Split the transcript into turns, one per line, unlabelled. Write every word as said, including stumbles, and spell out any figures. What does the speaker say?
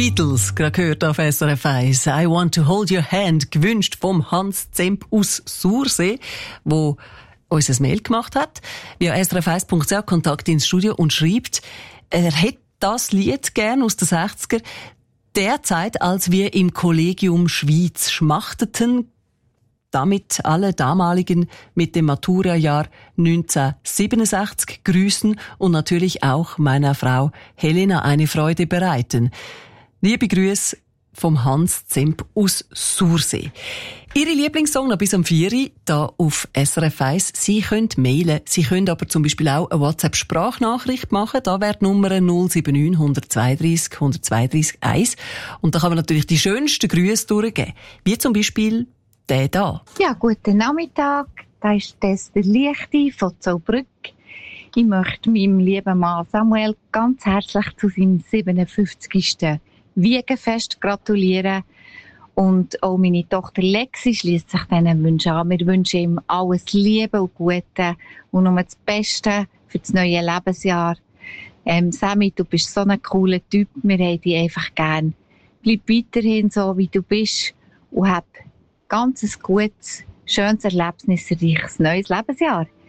Beatles, gerade gehört auf S R F eins. I Want to Hold Your Hand, gewünscht vom Hans Zemp aus Sursee, wo uns ein Mail gemacht hat, via s r f eins punkt c h Kontakt ins Studio und schreibt, er hätte das Lied gern aus den sechziger, der Zeit, als wir im Kollegium Schwyz schmachteten, damit alle damaligen mit dem Maturajahr neunzehnhundertsiebenundsechzig grüßen und natürlich auch meiner Frau Helena eine Freude bereiten. Liebe Grüße vom Hans Zemp aus Sursee. Ihre Lieblingssong noch bis am vier Uhr hier auf S R F eins. Sie können mailen. Sie können aber zum Beispiel auch eine WhatsApp-Sprachnachricht machen. Da wäre die Nummer null sieben neun, hundertzweiunddreissig, hundertzweiunddreissig eins. Und da kann man natürlich die schönsten Grüße durchgeben. Wie zum Beispiel der da.
Ja, guten Nachmittag. Da ist das der Lichte von Zollbrück. Ich möchte meinem lieben Mann Samuel ganz herzlich zu seinem siebenundfünfzigsten Wiegenfest gratulieren. Und auch meine Tochter Lexi schließt sich diesen Wünschen an. Wir wünschen ihm alles Liebe und Gute und nur das Beste für das neue Lebensjahr. Ähm, Sammy, du bist so ein cooler Typ. Wir haben dich einfach gern. Bleib weiterhin so, wie du bist und hab ganz ein gutes, schönes, erlebnisreiches neues Lebensjahr.